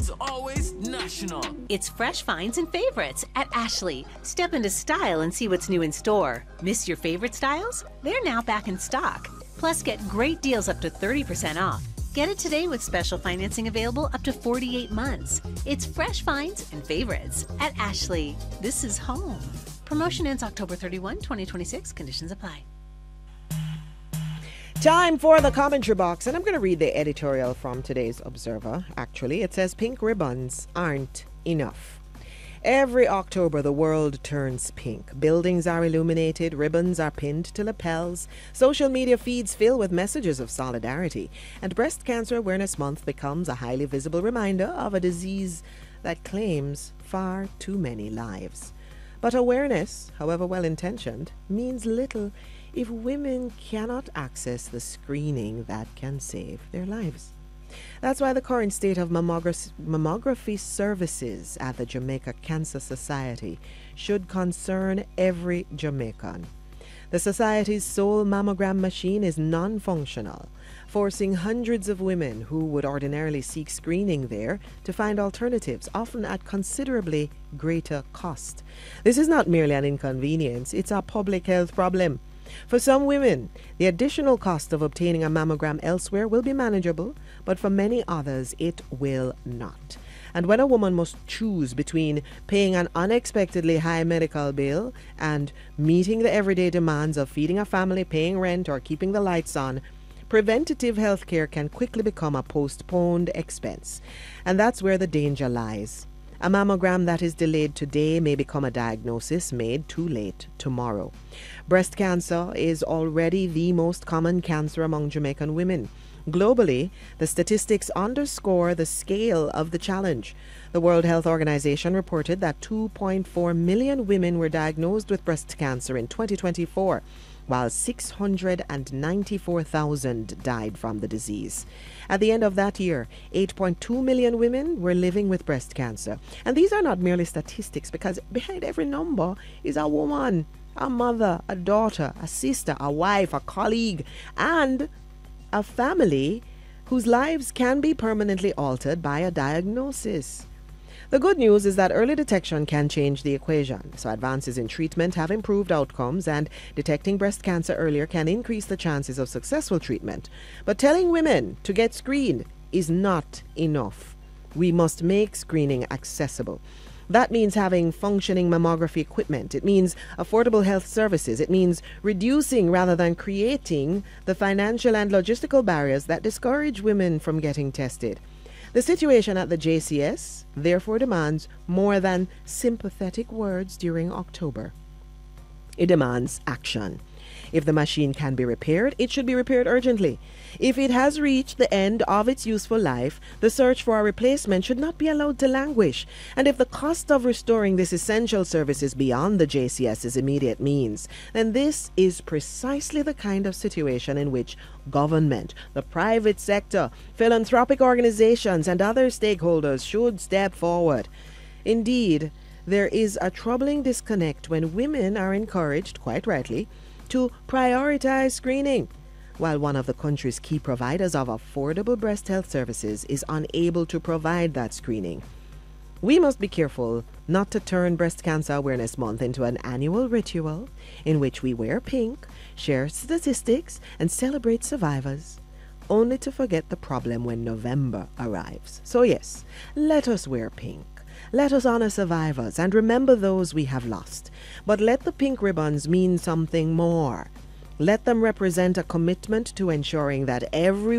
is always national. It's fresh finds and favorites at Ashley. Step into style and see what's new in store. Miss your favorite styles? They're now back in stock. Plus, get great deals up to 30% off. Get it today with special financing available up to 48 months. It's fresh finds and favorites at Ashley. This is home. Promotion ends October 31, 2026. Conditions apply. Time for the commentary box, and I'm going to read the editorial from today's Observer. Actually, it says pink ribbons aren't enough. Every October, the world turns pink. Buildings are illuminated, ribbons are pinned to lapels, social media feeds fill with messages of solidarity, and Breast Cancer Awareness Month becomes a highly visible reminder of a disease that claims far too many lives. But awareness, however well-intentioned, means little if women cannot access the screening that can save their lives. That's why the current state of mammography services at the Jamaica Cancer Society should concern every Jamaican. The Society's sole mammogram machine is non-functional, forcing hundreds of women who would ordinarily seek screening there to find alternatives, often at considerably greater cost. This is not merely an inconvenience, it's a public health problem. For some women, the additional cost of obtaining a mammogram elsewhere will be manageable, but for many others, it will not. And when a woman must choose between paying an unexpectedly high medical bill and meeting the everyday demands of feeding a family, paying rent, or keeping the lights on, preventative health care can quickly become a postponed expense. And that's where the danger lies. A mammogram that is delayed today may become a diagnosis made too late tomorrow. Breast cancer is already the most common cancer among Jamaican women. Globally, the statistics underscore the scale of the challenge. The World Health Organization reported that 2.4 million women were diagnosed with breast cancer in 2024, while 694,000 died from the disease. At the end of that year, 8.2 million women were living with breast cancer. And these are not merely statistics, because behind every number is a woman, a mother, a daughter, a sister, a wife, a colleague, and a family whose lives can be permanently altered by a diagnosis. The good news is that early detection can change the equation. So advances in treatment have improved outcomes, and detecting breast cancer earlier can increase the chances of successful treatment. But telling women to get screened is not enough. We must make screening accessible. That means having functioning mammography equipment. It means affordable health services. It means reducing rather than creating the financial and logistical barriers that discourage women from getting tested. The situation at the JCS therefore demands more than sympathetic words during October. It demands action. If the machine can be repaired, it should be repaired urgently. If it has reached the end of its useful life, the search for a replacement should not be allowed to languish. And if the cost of restoring this essential service is beyond the JCS's immediate means, then this is precisely the kind of situation in which government, the private sector, philanthropic organizations, and other stakeholders should step forward. Indeed, there is a troubling disconnect when women are encouraged, quite rightly, to prioritize screening, while one of the country's key providers of affordable breast health services is unable to provide that screening. We must be careful not to turn Breast Cancer Awareness Month into an annual ritual in which we wear pink, share statistics, and celebrate survivors, only to forget the problem when November arrives. So yes, let us wear pink. Let us honor survivors and remember those we have lost. But let the pink ribbons mean something more. Let them represent a commitment to ensuring that every